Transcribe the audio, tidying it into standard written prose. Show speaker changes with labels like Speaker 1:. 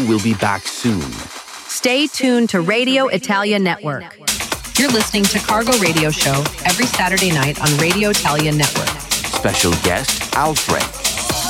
Speaker 1: we'll be back soon.
Speaker 2: Stay tuned to Radio Italia Network. You're listening to Cargo Radio Show every Saturday night on Radio Italia Network.
Speaker 1: Special guest, Alfred.